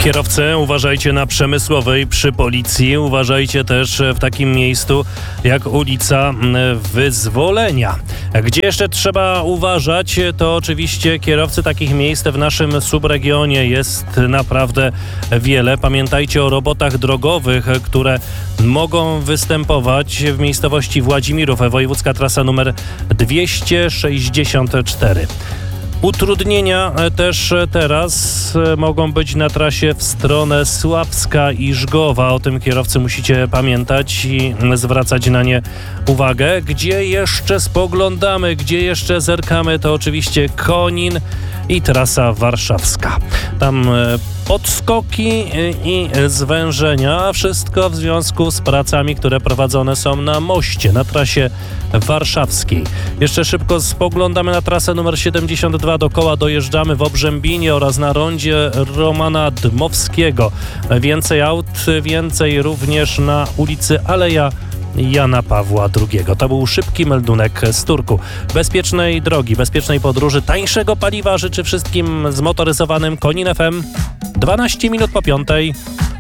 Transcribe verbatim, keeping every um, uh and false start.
Kierowcy, uważajcie na Przemysłowej przy Policji. Uważajcie też w takim miejscu jak ulica Wyzwolenia. Gdzie jeszcze trzeba uważać, to oczywiście kierowcy takich miejsc w naszym subregionie jest naprawdę wiele. Pamiętajcie o robotach drogowych, które mogą występować w miejscowości Władzimirów, wojewódzka trasa numer dwieście sześćdziesiąt cztery. Utrudnienia też teraz mogą być na trasie w stronę Sławska i Żgowa. O tym kierowcy musicie pamiętać i zwracać na nie uwagę. Gdzie jeszcze spoglądamy, gdzie jeszcze zerkamy, to oczywiście Konin i trasa warszawska. Tam podskoki i zwężenia. Wszystko w związku z pracami, które prowadzone są na moście, na trasie warszawskiej. Jeszcze szybko spoglądamy na trasę numer siedemdziesiąt dwa. Do koła dojeżdżamy w Obrzębinie oraz na rondzie Romana Dmowskiego. Więcej aut, więcej również na ulicy Aleja Jana Pawła drugiego. To był szybki meldunek z Turku. Bezpiecznej drogi, bezpiecznej podróży, tańszego paliwa życzy wszystkim zmotoryzowanym Konin F M. dwanaście minut po piątej.